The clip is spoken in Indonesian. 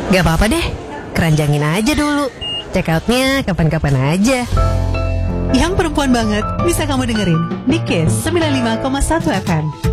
Gak apa-apa deh, keranjangin aja dulu. Check outnya kapan-kapan aja. Yang perempuan banget bisa kamu dengerin di KISS 95,1 FM.